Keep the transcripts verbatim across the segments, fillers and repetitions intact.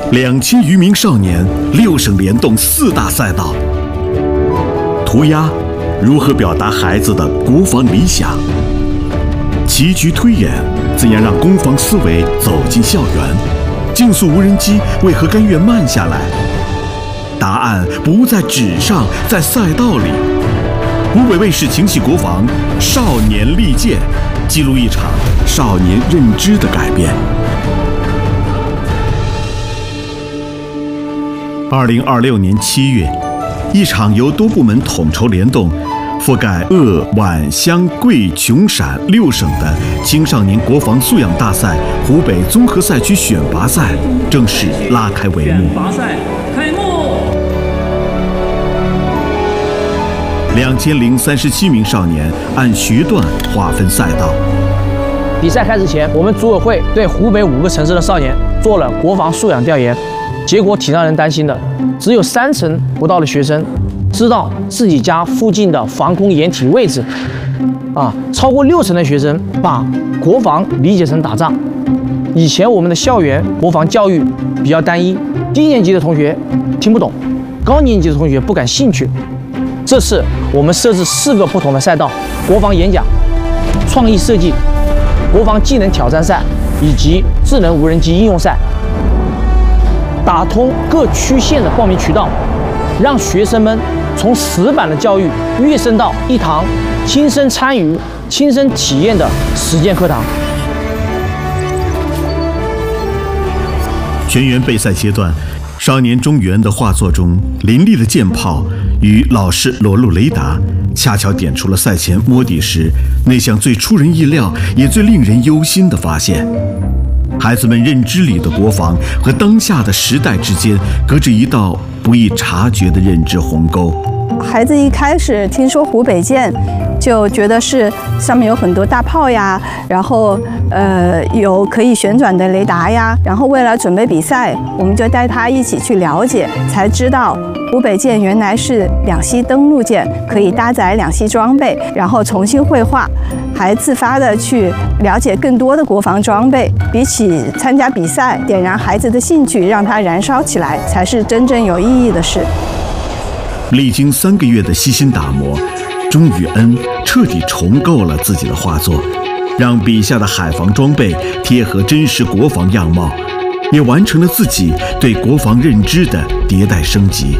两千余名少年，六省联动四大赛道。涂鸦如何表达孩子的国防理想？棋局推演怎样让攻防思维走进校园？竞速无人机为何甘愿慢下来？答案不在纸上，在赛道里。湖北卫视情系国防少年利剑，记录一场少年认知的改变。二零二六年七月，一场由多部门统筹联动，覆盖鄂皖湘桂琼陕六省的青少年国防素养大赛湖北综合赛区选拔赛正式拉开帷幕。 选拔赛开幕。 两千零三十七名少年按学段划分赛道。 比赛开始前，我们组委会对湖北五个城市的少年做了国防素养调研。结果挺让人担心的，只有三成不到的学生知道自己家附近的防空掩体位置，啊，超过六成的学生把国防理解成打仗。以前我们的校园国防教育比较单一，低年级的同学听不懂，高年级的同学不感兴趣。这次我们设置四个不同的赛道：国防演讲、创意设计、国防技能挑战赛以及智能无人机应用赛。打通各区县的报名渠道，让学生们从死板的教育跃升到一堂亲身参与、亲身体验的实践课堂。 全员备赛阶段，少年中原的画作中凌厉的舰炮与老式裸露雷达，恰巧点出了赛前摸底时那项最出人意料也最令人忧心的发现。孩子们认知里的国防和当下的时代之间隔着一道不易察觉的认知鸿沟。 孩子一开始听说湖北舰，就觉得是上面有很多大炮呀，然后呃有可以旋转的雷达呀，然后为了准备比赛，我们就带他一起去了解，才知道湖北舰原来是两栖登陆舰，可以搭载两栖装备，然后重新绘画，还自发的去了解更多的国防装备。比起参加比赛，点燃孩子的兴趣，让他燃烧起来，才是真正有意义的事。 历经三个月的悉心打磨，钟宇恩彻底重构了自己的画作，让笔下的海防装备贴合真实国防样貌，也完成了自己对国防认知的迭代升级。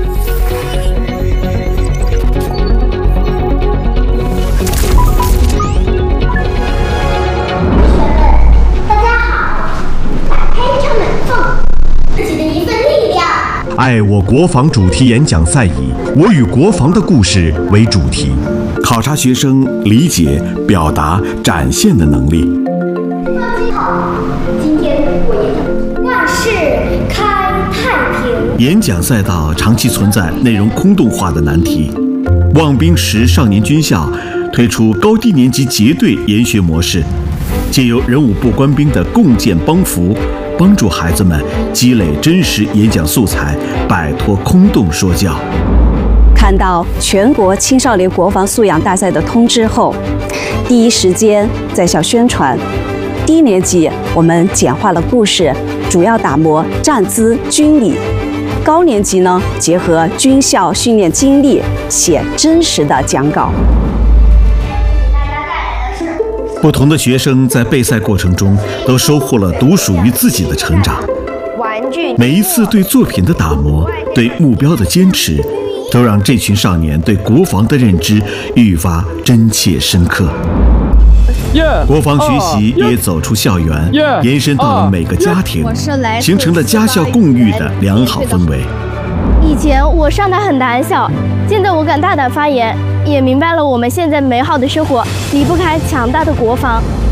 爱我国防主题演讲赛以“我与国防的故事”为主题，考察学生理解、表达、展现的能力。 好，今天我演讲万事开太平。 演讲赛道长期存在内容空洞化的难题。望兵池少年军校推出高低年级结对研学模式，借由人武部官兵的共建帮扶，帮助孩子们积累真实演讲素材，摆脱空洞说教。 看到全国青少年国防素养大赛的通知后，第一时间在校宣传。低年级我们简化了故事，主要打磨站姿、军礼；高年级呢，结合军校训练经历，写真实的讲稿。 不同的学生在备赛过程中都收获了独属于自己的成长。每一次对作品的打磨，对目标的坚持，都让这群少年对国防的认知愈发真切深刻。国防学习也走出校园，延伸到了每个家庭，形成了家校共育的良好氛围。 以前我上台很胆小，现在我敢大胆发言，也明白了我们现在美好的生活离不开强大的国防。